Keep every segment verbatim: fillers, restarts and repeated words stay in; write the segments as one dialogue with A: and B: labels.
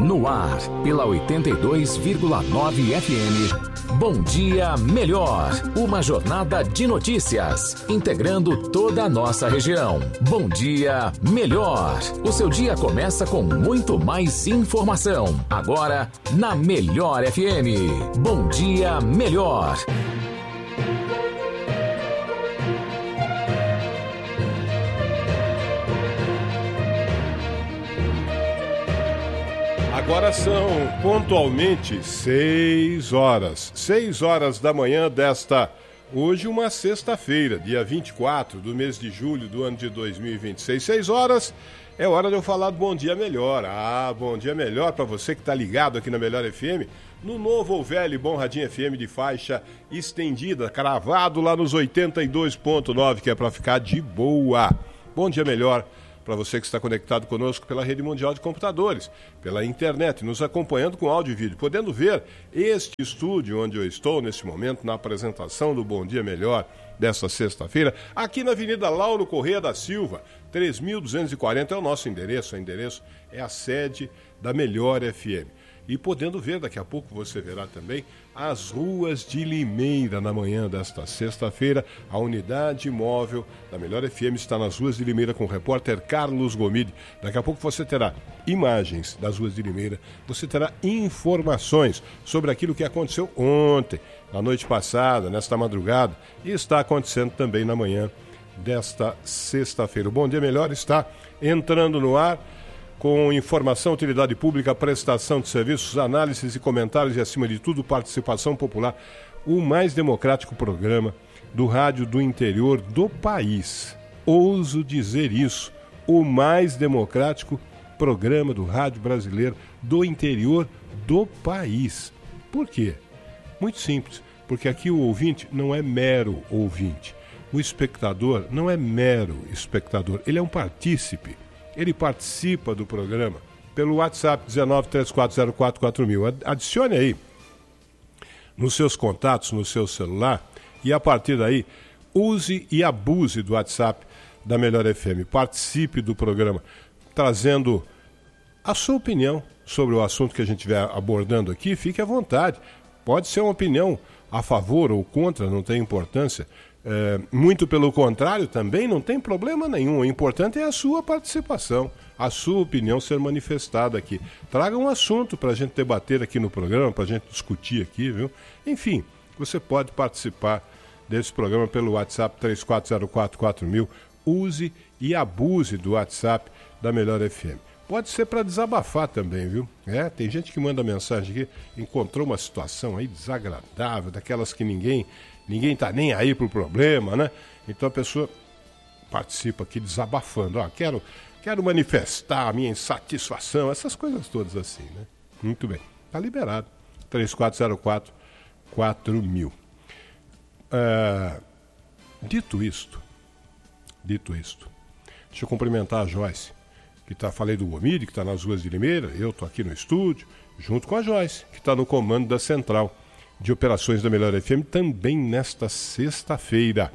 A: No ar, pela oitenta e dois vírgula nove F M. Bom Dia Melhor. Uma jornada de notícias, integrando toda a nossa região. Bom Dia Melhor. O seu dia começa com muito mais informação. Agora, na Melhor F M. Bom Dia Melhor.
B: Agora são pontualmente seis horas. Seis horas da manhã desta, hoje uma sexta-feira, dia vinte e quatro do mês de julho do ano de dois mil e vinte e seis. Seis horas, é hora de eu falar do Bom Dia Melhor. Ah, Bom Dia Melhor para você que está ligado aqui na Melhor F M, no novo ou velho Bom Radinho F M de faixa estendida, cravado lá nos oitenta e dois ponto nove, que é para ficar de boa. Bom Dia Melhor para você que está conectado conosco pela Rede Mundial de Computadores, pela internet, nos acompanhando com áudio e vídeo, podendo ver este estúdio onde eu estou neste momento, na apresentação do Bom Dia Melhor desta sexta-feira, aqui na Avenida Lauro Corrêa da Silva, três mil duzentos e quarenta é o nosso endereço, o endereço é a sede da Melhor F M. E podendo ver, daqui a pouco você verá também, as ruas de Limeira na manhã desta sexta-feira. A unidade móvel da Melhor F M está nas ruas de Limeira com o repórter Carlos Gomide. Daqui a pouco você terá imagens das ruas de Limeira, você terá informações sobre aquilo que aconteceu ontem, na noite passada, nesta madrugada, e está acontecendo também na manhã desta sexta-feira. O Bom Dia Melhor está entrando no ar, com informação, utilidade pública, prestação de serviços, análises e comentários e, acima de tudo, participação popular. O mais democrático programa do rádio do interior do país. Ouso dizer isso. O mais democrático programa do rádio brasileiro do interior do país. Por quê? Muito simples. Porque aqui o ouvinte não é mero ouvinte. O espectador não é mero espectador. Ele é um partícipe. Ele participa do programa pelo WhatsApp um nove três quatro zero quatro quatro mil. Adicione aí nos seus contatos, no seu celular, e a partir daí use e abuse do WhatsApp da Melhor F M. Participe do programa, trazendo a sua opinião sobre o assunto que a gente estiver abordando aqui. Fique à vontade. Pode ser uma opinião a favor ou contra, não tem importância. É, muito pelo contrário, também não tem problema nenhum. O importante é a sua participação, a sua opinião ser manifestada aqui. Traga um assunto para a gente debater aqui no programa, para a gente discutir aqui, viu? Enfim, você pode participar desse programa pelo WhatsApp três quatro zero quatro quatro mil. Use e abuse do WhatsApp da Melhor F M. Pode ser para desabafar também, viu? É, tem gente que manda mensagem aqui, encontrou uma situação aí desagradável, daquelas que ninguém... Ninguém está nem aí pro problema, né? Então a pessoa participa aqui desabafando. Ó, quero, quero manifestar a minha insatisfação, essas coisas todas assim, né? Muito bem. Está liberado. três quatro zero quatro quatro mil. É, dito isto, dito isto, deixa eu cumprimentar a Joyce, que tá, falei do Gomide, que está nas ruas de Limeira. Eu estou aqui no estúdio, junto com a Joyce, que está no comando da central de operações da Melhor F M, também nesta sexta-feira.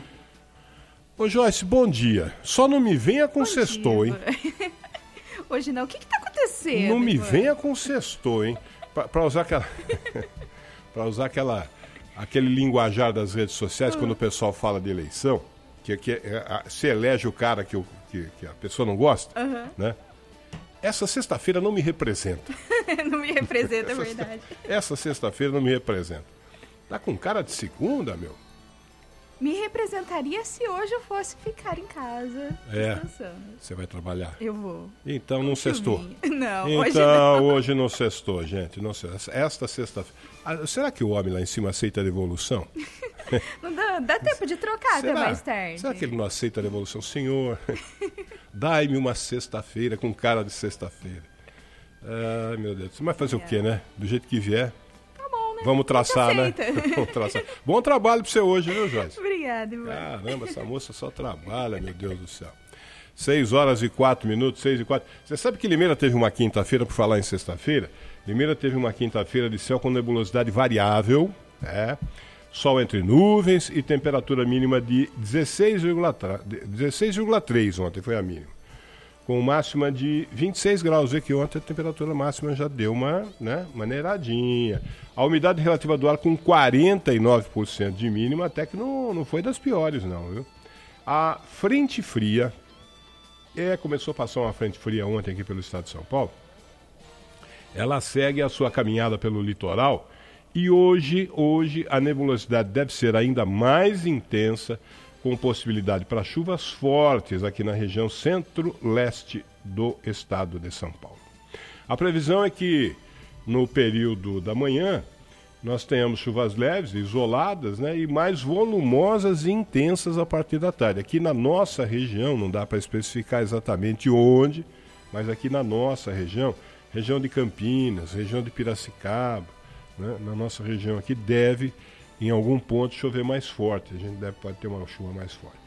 B: Ô Joyce, bom dia. Só não me venha com sextou, hein?
C: Hoje não. O que que tá acontecendo?
B: Não me
C: Igor?
B: venha com sextou, hein? Pra, pra usar aquela... pra usar aquela... aquele linguajar das redes sociais, uhum. Quando o pessoal fala de eleição, que, que é, se elege o cara que, o, que, que a pessoa não gosta, uhum. Né? Essa sexta-feira não me representa.
C: Não me representa, é verdade.
B: Essa sexta-feira não me representa. Tá com cara de segunda, meu?
C: Me representaria se hoje eu fosse ficar em casa
B: é,
C: descansando.
B: Você vai trabalhar?
C: Eu vou.
B: Então não sextou.
C: Não,
B: então,
C: hoje não.
B: hoje não sextou, gente. Não sextou. Esta sexta-feira... Ah, será que o homem lá em cima aceita a devolução?
C: Não dá, dá tempo de trocar
B: será?
C: até mais tarde.
B: Será que ele não aceita a devolução? Senhor, dai-me uma sexta-feira com cara de sexta-feira. Ai, meu Deus. Você vai fazer é. o quê, né? Do jeito que vier.
C: Tá bom, né?
B: Vamos traçar, né? Vamos traçar. Bom trabalho pra você hoje, viu, Joyce?
C: Obrigada, irmão.
B: Caramba, essa moça só trabalha, meu Deus do céu. Seis horas e quatro minutos, seis e quatro. Você sabe que Limeira teve uma quinta-feira, por falar em sexta-feira, Limeira teve uma quinta-feira de céu com nebulosidade variável, né? Sol entre nuvens e temperatura mínima de dezesseis vírgula três ontem foi a mínima. com máxima de vinte e seis graus. Vê que ontem a temperatura máxima já deu uma, né, maneiradinha. A umidade relativa do ar com quarenta e nove por cento de mínima, até que não, não foi das piores, não, viu? A frente fria, é, começou a passar uma frente fria ontem aqui pelo estado de São Paulo. Ela segue a sua caminhada pelo litoral e hoje, hoje a nebulosidade deve ser ainda mais intensa, com possibilidade para chuvas fortes aqui na região centro-leste do estado de São Paulo. A previsão é que no período da manhã nós tenhamos chuvas leves, isoladas, né, e mais volumosas e intensas a partir da tarde. Aqui na nossa região, não dá para especificar exatamente onde, mas aqui na nossa região, região de Campinas, região de Piracicaba, né, na nossa região aqui deve, em algum ponto, chover mais forte. A gente deve, pode ter uma chuva mais forte.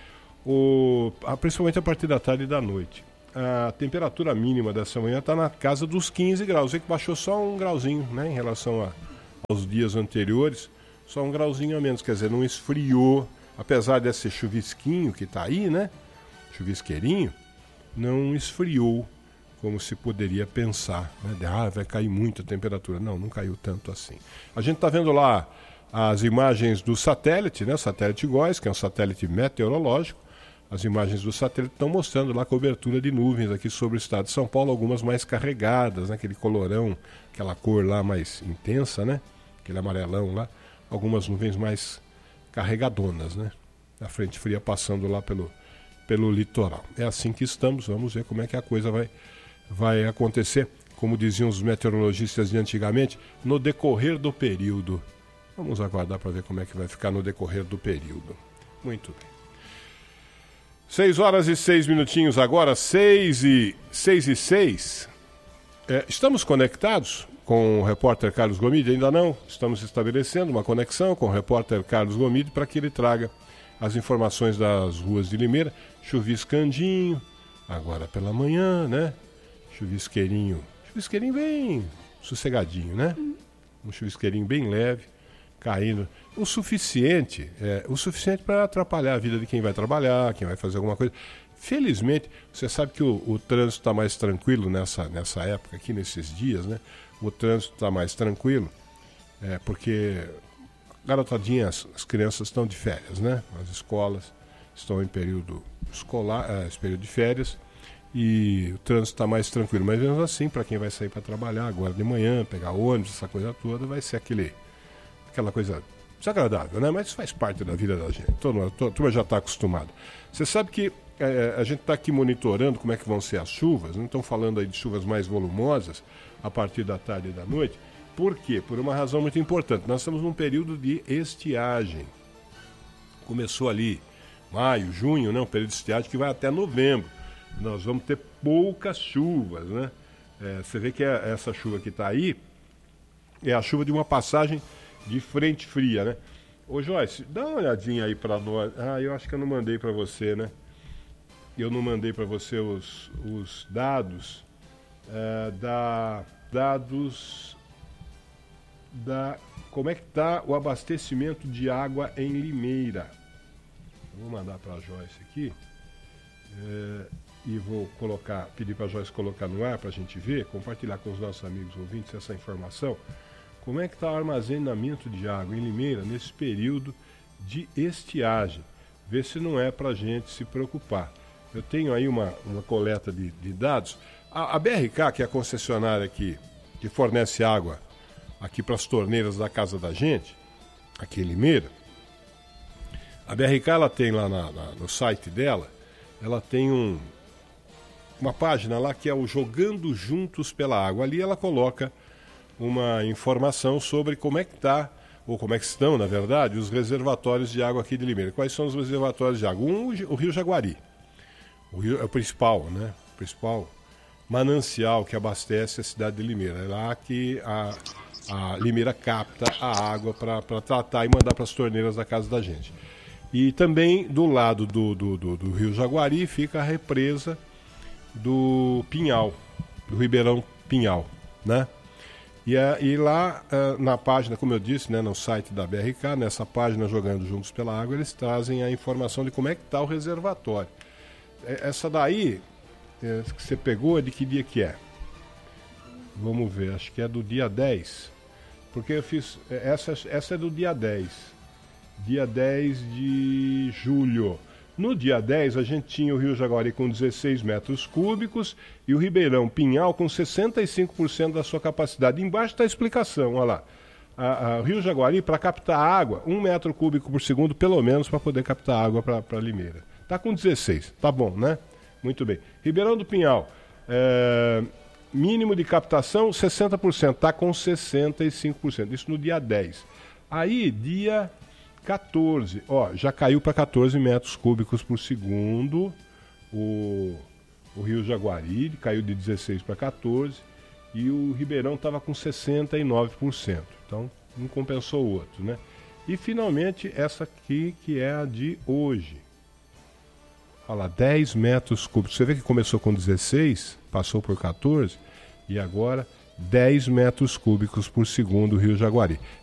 B: O, principalmente a partir da tarde e da noite. A temperatura mínima dessa manhã está na casa dos quinze graus. Vê que baixou só um grauzinho, né, em relação a, aos dias anteriores. Só um grauzinho a menos, quer dizer, não esfriou. Apesar desse chuvisquinho que está aí, né, chuvisqueirinho, não esfriou como se poderia pensar, né, de, ah, vai cair muito a temperatura. Não, não caiu tanto assim. A gente está vendo lá as imagens do satélite, né, satélite GOES, que é um satélite meteorológico. As imagens do satélite estão mostrando lá a cobertura de nuvens aqui sobre o estado de São Paulo, algumas mais carregadas, né, aquele colorão, aquela cor lá mais intensa, né, aquele amarelão lá, algumas nuvens mais carregadonas, né, a frente fria passando lá pelo, pelo litoral. É assim que estamos, vamos ver como é que a coisa vai, vai acontecer, como diziam os meteorologistas de antigamente, no decorrer do período. Vamos aguardar para ver como é que vai ficar no decorrer do período. Muito bem. Seis horas e seis minutinhos agora, seis e seis e seis. É, estamos conectados com o repórter Carlos Gomide? Ainda não. Estamos estabelecendo uma conexão com o repórter Carlos Gomide para que ele traga as informações das ruas de Limeira. Chuviscandinho, agora pela manhã, né? Chuvisqueirinho, chuvisqueirinho bem sossegadinho, né? Um chuvisqueirinho bem leve, caindo. O suficiente, é, o suficiente para atrapalhar a vida de quem vai trabalhar, quem vai fazer alguma coisa. Felizmente, você sabe que o, o trânsito está mais tranquilo nessa, nessa época aqui, nesses dias, né? O trânsito está mais tranquilo, é, porque, garotadinha, as, as crianças estão de férias, né? As escolas estão em período escolar, é, esse período de férias, e o trânsito está mais tranquilo. Mas mesmo assim, para quem vai sair para trabalhar agora de manhã, pegar ônibus, essa coisa toda, vai ser aquele, aquela coisa desagradável, né? Mas faz parte da vida da gente. Todo, todo, a turma já está acostumada. Você sabe que é, a gente está aqui monitorando como é que vão ser as chuvas, não estão falando aí de chuvas mais volumosas a partir da tarde e da noite. Por quê? Por uma razão muito importante. Nós estamos num período de estiagem. Começou ali maio, junho, né? Um período de estiagem que vai até novembro. Nós vamos ter poucas chuvas, né? É, você vê que é, essa chuva que está aí é a chuva de uma passagem de frente fria, né? Ô Joyce, dá uma olhadinha aí para nós. Ah, eu acho que eu não mandei para você, né? Eu não mandei para você os, os dados é, da dados da como é que está o abastecimento de água em Limeira. Vou mandar para a Joyce aqui é, e vou colocar, pedir para a Joyce colocar no ar para a gente ver, compartilhar com os nossos amigos ouvintes essa informação. Como é que está o armazenamento de água em Limeira nesse período de estiagem? Ver se não é para a gente se preocupar. Eu tenho aí uma, uma coleta de, de dados. A, a B R K, que é a concessionária aqui, que fornece água aqui para as torneiras da casa da gente, aqui em Limeira, a B R K ela tem lá na, na, no site dela, ela tem um, uma página lá que é o Jogando Juntos pela Água. Ali ela coloca uma informação sobre como é que está, ou como é que estão, na verdade, os reservatórios de água aqui de Limeira. Quais são os reservatórios de água? Um, o Rio Jaguari. O rio é o principal, né? O principal manancial que abastece a cidade de Limeira. É lá que a, a Limeira capta a água para tratar e mandar para as torneiras da casa da gente. E também do lado do, do, do, do Rio Jaguari fica a represa do Pinhal, do Ribeirão Pinhal, né? E, e lá uh, na página, como eu disse, né, no site da B R K, nessa página Jogando Juntos pela Água, eles trazem a informação de como é que está o reservatório. Essa daí é, que você pegou, é de que dia que é? Vamos ver, acho que é do dia dez. Porque eu fiz... Essa, essa é do dia dez. Dia dez de julho. No dia dez, a gente tinha o Rio Jaguari com dezesseis metros cúbicos e o Ribeirão Pinhal com sessenta e cinco por cento da sua capacidade. Embaixo está a explicação, olha lá. A, a, o Rio Jaguari, para captar água, um metro cúbico por segundo, pelo menos, para poder captar água para a Limeira. Está com dezesseis, tá bom, né? Muito bem. Ribeirão do Pinhal, é, mínimo de captação, sessenta por cento, está com sessenta e cinco por cento. Isso no dia dez. Aí, dia quatorze, ó, já caiu para quatorze metros cúbicos por segundo o, o Rio Jaguari, caiu de dezesseis para quatorze, e o Ribeirão estava com sessenta e nove por cento, então um compensou o outro, né? E finalmente essa aqui que é a de hoje, olha lá, dez metros cúbicos, você vê que começou com dezesseis, passou por quatorze, e agora dez metros cúbicos por segundo o Rio Jaguari.